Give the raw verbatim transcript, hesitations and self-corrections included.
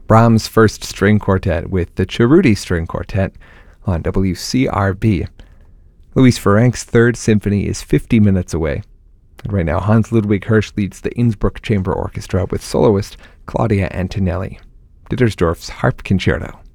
Brahms' First String Quartet with the Cerruti String Quartet on W C R B. Louis Ferenc's Third Symphony is fifty minutes away. And right now, Hans Ludwig Hirsch leads the Innsbruck Chamber Orchestra with soloist Claudia Antonelli. Dittersdorf's Harp Concerto.